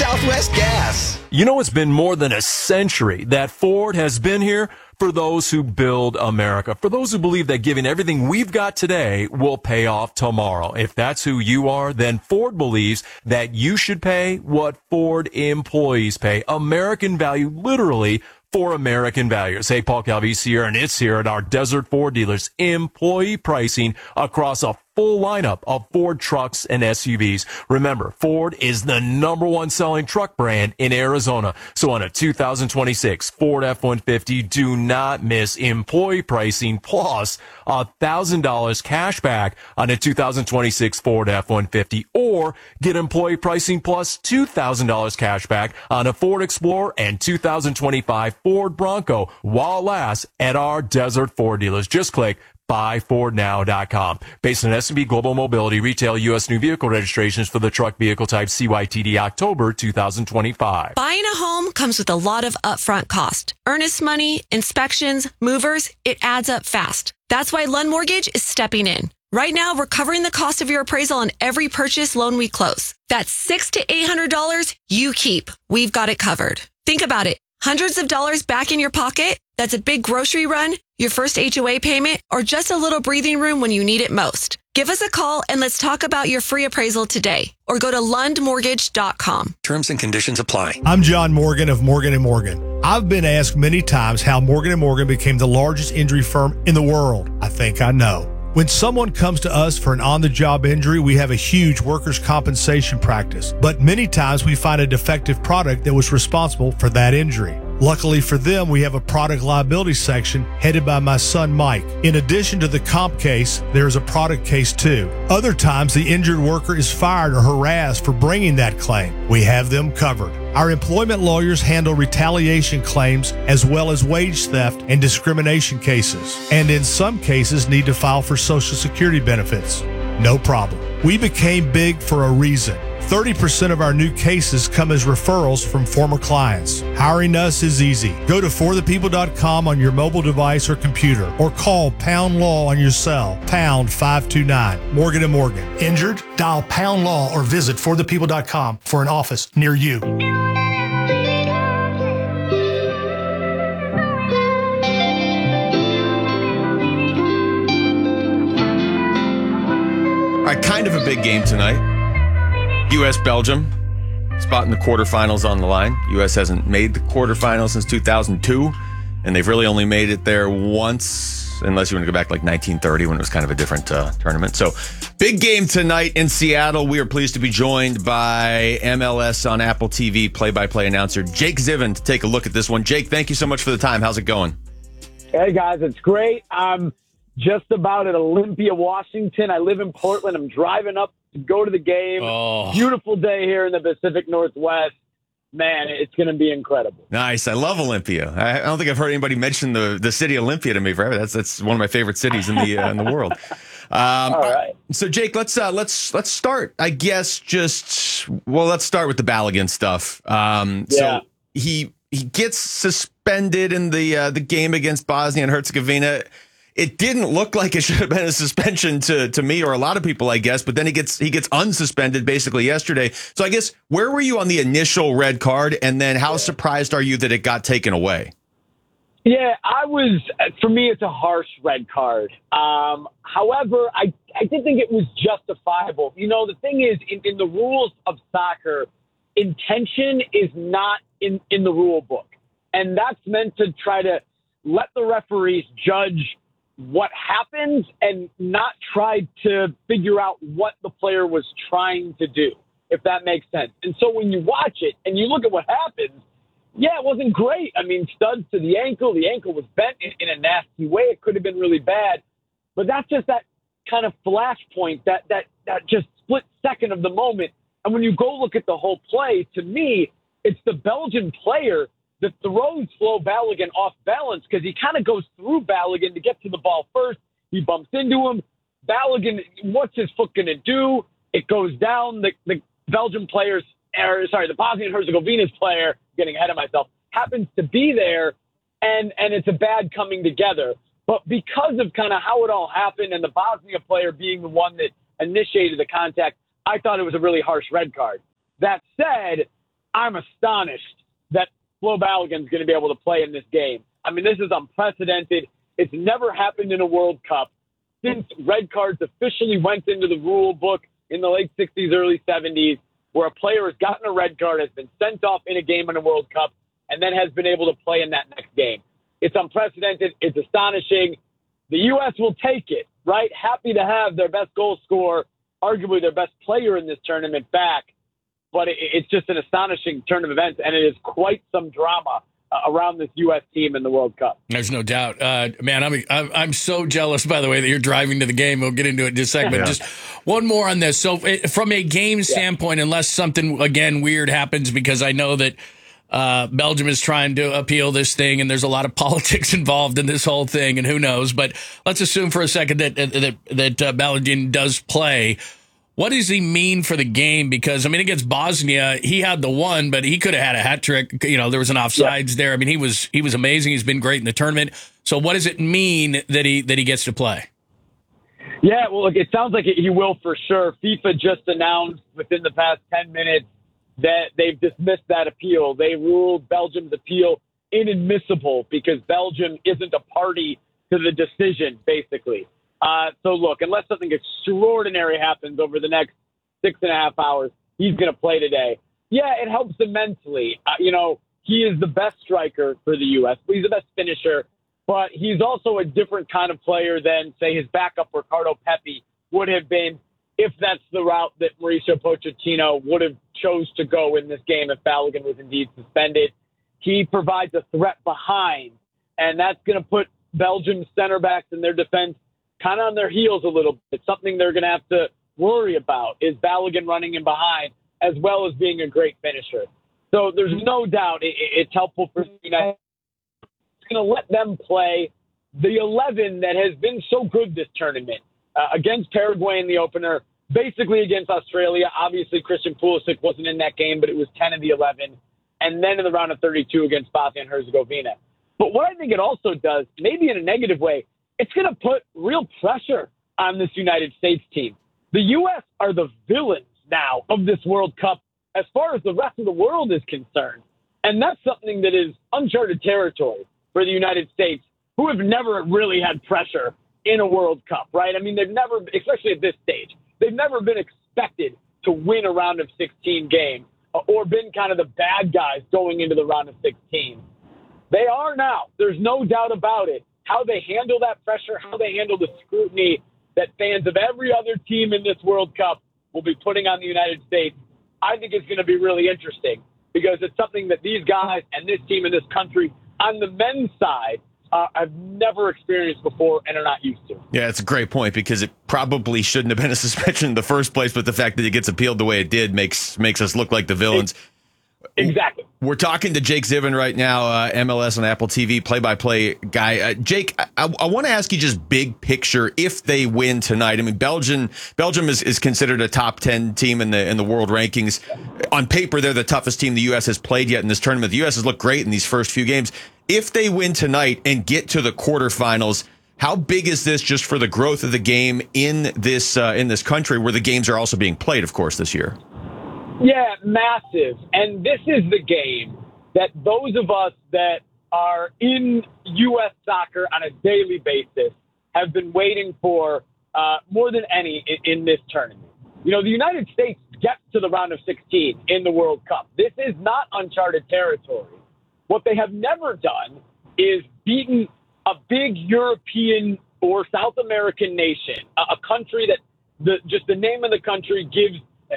Southwest Gas. You know, it's been more than a century that Ford has been here for those who build America, for those who believe that giving everything we've got today will pay off tomorrow. If that's who you are, then Ford believes that you should pay what Ford employees pay. American value, literally, for American values. Hey, Paul Calvisi here, and it's here at our Desert Ford dealers. Employee pricing across a full lineup of Ford trucks and SUVs. Remember, Ford is the #1 selling truck brand in Arizona. So on a 2026 Ford F-150, do not miss employee pricing plus $1,000 cash back on a 2026 Ford F-150, or get employee pricing plus $2,000 cash back on a Ford Explorer and 2025 Ford Bronco while it lasts at our Desert Ford dealers. Just click buyfordnow.com. Based on S&P Global Mobility, retail U.S. new vehicle registrations for the truck vehicle type CYTD October 2025. Buying a home comes with a lot of upfront cost. Earnest money, inspections, movers, it adds up fast. That's why Lund Mortgage is stepping in. Right now, we're covering the cost of your appraisal on every purchase loan we close. That's $600 to $800 you keep. We've got it covered. Think about it. Hundreds of dollars back in your pocket? That's a big grocery run, your first HOA payment, or just a little breathing room when you need it most. Give us a call and let's talk about your free appraisal today. Or go to lundmortgage.com. Terms and conditions apply. I'm John Morgan of Morgan & Morgan. I've been asked many times how Morgan & Morgan became the largest injury firm in the world. I think I know. When someone comes to us for an on-the-job injury, we have a huge workers' compensation practice. But many times we find a defective product that was responsible for that injury. Luckily for them, we have a product liability section headed by my son, Mike. In addition to the comp case, there is a product case too. Other times, the injured worker is fired or harassed for bringing that claim. We have them covered. Our employment lawyers handle retaliation claims as well as wage theft and discrimination cases, and in some cases need to file for Social Security benefits. No problem. We became big for a reason. 30% of our new cases come as referrals from former clients. Hiring us is easy. Go to forthepeople.com on your mobile device or computer, or call Pound Law on your cell, pound 529. Morgan & Morgan. Injured? Dial Pound Law or visit forthepeople.com for an office near you. All right, kind of a big game tonight. U.S.-Belgium, spot in the quarterfinals on the line. U.S. hasn't made the quarterfinals since 2002, and they've really only made it there once, unless you want to go back like 1930 when it was kind of a different tournament. So, big game tonight in Seattle. We are pleased to be joined by MLS on Apple TV play-by-play announcer Jake Ziven to take a look at this one. Jake, thank you so much for the time. How's it going? Hey, guys, it's great. I'm just about at Olympia, Washington. I live in Portland. I'm driving up to go to the game. Beautiful day here in the Pacific Northwest. Man, it's going to be incredible. Nice. I love Olympia. I don't think I've heard anybody mention the city Olympia to me forever. That's one of my favorite cities in the world. All right. So Jake, let's start. I guess let's start with the Balogun stuff. So he gets suspended in the game against Bosnia and Herzegovina. It didn't look like it should have been a suspension to me or a lot of people, I guess, but then he gets unsuspended basically yesterday. So I guess, where were you on the initial red card, and then how surprised are you that it got taken away? Yeah, for me, it's a harsh red card. However, I did think it was justifiable. You know, the thing is, in the rules of soccer, intention is not in the rule book. And that's meant to try to let the referees judge what happens and not try to figure out what the player was trying to do, if that makes sense. And so when you watch it and you look at what happens, yeah, it wasn't great. I mean, studs to the ankle was bent in a nasty way. It could have been really bad. But that's just that kind of flashpoint, that just split second of the moment. And when you go look at the whole play, to me, it's the Belgian player that throws Flo Balogun off balance, because he kind of goes through Balogun to get to the ball first. He bumps into him. Balogun, what's his foot going to do? It goes down. The Belgian players, the Bosnia and Herzegovina's player, getting ahead of myself, happens to be there, and it's a bad coming together. But because of kind of how it all happened and the Bosnia player being the one that initiated the contact, I thought it was a really harsh red card. That said, I'm astonished that Flo Balogun's going to be able to play in this game. I mean, this is unprecedented. It's never happened in a World Cup since red cards officially went into the rule book in the late 60s, early 70s, where a player has gotten a red card, has been sent off in a game in a World Cup, and then has been able to play in that next game. It's unprecedented. It's astonishing. The U.S. will take it, right? Happy to have their best goal scorer, arguably their best player in this tournament, back. But it's just an astonishing turn of events, and it is quite some drama around this U.S. team in the World Cup. There's no doubt. Man, I'm so jealous, by the way, that you're driving to the game. We'll get into it in just a second. Yeah. Just one more on this. So from a game standpoint, unless something, again, weird happens, because I know that Belgium is trying to appeal this thing, and there's a lot of politics involved in this whole thing, and who knows. But let's assume for a second that Balogun does play. What does he mean for the game? Because, I mean, against Bosnia, he had the one, but he could have had a hat trick. You know, there was an offsides there. I mean, he was amazing. He's been great in the tournament. So what does it mean that he gets to play? Yeah, well, look, it sounds like he will for sure. FIFA just announced within the past 10 minutes that they've dismissed that appeal. They ruled Belgium's appeal inadmissible because Belgium isn't a party to the decision, basically. So, look, unless something extraordinary happens over the next 6.5 hours, he's going to play today. Yeah, it helps immensely. He is the best striker for the U.S. He's the best finisher, but he's also a different kind of player than, say, his backup Ricardo Pepi would have been if that's the route that Mauricio Pochettino would have chose to go in this game if Balogun was indeed suspended. He provides a threat behind, and that's going to put Belgium's center backs and their defense kind of on their heels a little bit. Something they're going to have to worry about is Balogun running in behind, as well as being a great finisher. So there's no doubt it's helpful for the United States. It's going to let them play the 11 that has been so good this tournament against Paraguay in the opener, basically against Australia. Obviously, Christian Pulisic wasn't in that game, but it was 10 of the 11. And then in the round of 32 against Bosnia and Herzegovina. But what I think it also does, maybe in a negative way, it's going to put real pressure on this United States team. The U.S. are the villains now of this World Cup as far as the rest of the world is concerned. And that's something that is uncharted territory for the United States, who have never really had pressure in a World Cup, right? I mean, they've never, especially at this stage, they've never been expected to win a round of 16 game or been kind of the bad guys going into the round of 16. They are now. There's no doubt about it. How they handle that pressure, how they handle the scrutiny that fans of every other team in this World Cup will be putting on the United States, I think it's going to be really interesting because it's something that these guys and this team in this country on the men's side I've never experienced before and are not used to. Yeah, it's a great point because it probably shouldn't have been a suspension in the first place, but the fact that it gets appealed the way it did makes us look like the villains. Exactly. We're talking to Jake Ziven right now, MLS on Apple TV, play-by-play guy. Jake, I want to ask you just big picture if they win tonight. I mean, Belgium is considered a top 10 team in the world rankings. On paper, they're the toughest team the U.S. has played yet in this tournament. The U.S. has looked great in these first few games. If they win tonight and get to the quarterfinals, how big is this just for the growth of the game in this country where the games are also being played, of course, this year? Yeah, massive. And this is the game that those of us that are in U.S. soccer on a daily basis have been waiting for more than any in this tournament. You know, the United States gets to the round of 16 in the World Cup. This is not uncharted territory. What they have never done is beaten a big European or South American nation, a country that just the name of the country gives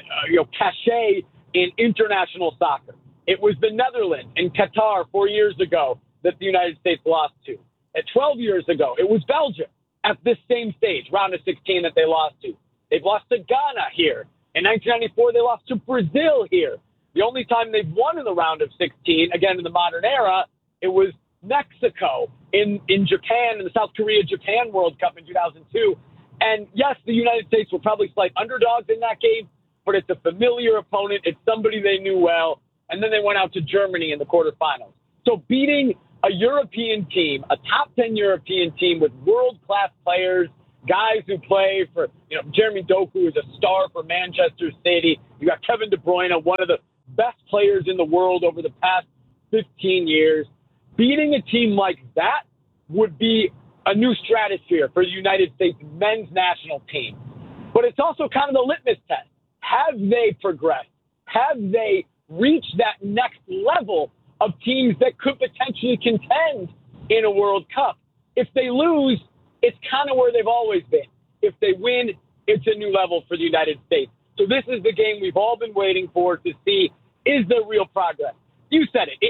cachet in international soccer. It was the Netherlands and Qatar 4 years ago that the United States lost to. 12 years ago, it was Belgium at this same stage, round of 16, that they lost to. They've lost to Ghana here. In 1994, they lost to Brazil here. The only time they've won in the round of 16, again in the modern era, it was Mexico in Japan, in the South Korea-Japan World Cup in 2002. And yes, the United States were probably slight underdogs in that game, but it's a familiar opponent. It's somebody they knew well. And then they went out to Germany in the quarterfinals. So beating a European team, a top 10 European team with world-class players, guys who play for, Jeremy Doku is a star for Manchester City. You got Kevin De Bruyne, one of the best players in the world over the past 15 years. Beating a team like that would be a new stratosphere for the United States men's national team. But it's also kind of the litmus test. Have they progressed? Have they reached that next level of teams that could potentially contend in a World Cup? If they lose, it's kind of where they've always been. If they win, it's a new level for the United States. So this is the game we've all been waiting for to see, is there real progress? You said it.